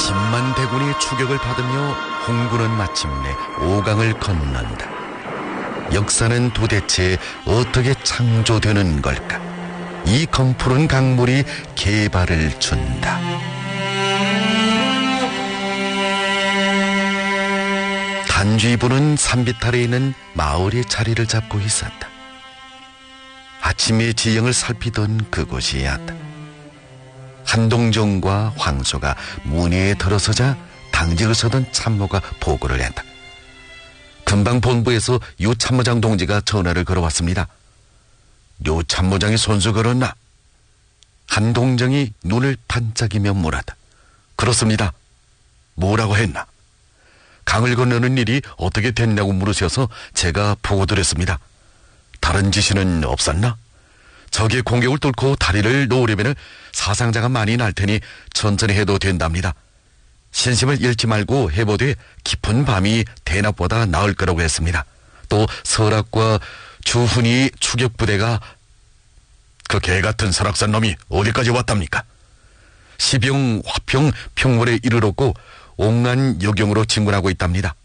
10만 대군의 추격을 받으며 홍군은 마침내 오강을 건넌다. 역사는 도대체 어떻게 창조되는 걸까? 이 검푸른 강물이 개발을 준다. 단쥐부는 산비탈에 있는 마을에 자리를 잡고 있었다. 아침의 지형을 살피던 그곳이었다. 한동정과 황소가 문에 들어서자 당직을 서던 참모가 보고를 했다. 금방 본부에서 유 참모장 동지가 전화를 걸어왔습니다. 유 참모장이 손수 걸었나? 한동정이 눈을 반짝이며 물었다. 그렇습니다. 뭐라고 했나? 강을 건너는 일이 어떻게 됐냐고 물으셔서 제가 보고드렸습니다. 다른 지시는 없었나? 적의 공격을 뚫고 다리를 놓으려면 사상자가 많이 날 테니 천천히 해도 된답니다. 신심을 잃지 말고 해보되 깊은 밤이 대낮보다 나을 거라고 했습니다. 또 설악과 주훈이 추격부대가 그 개같은 설악산 놈이 어디까지 왔답니까? 시병, 화평, 평월에 이르렀고 옥란 여경으로 진군하고 있답니다.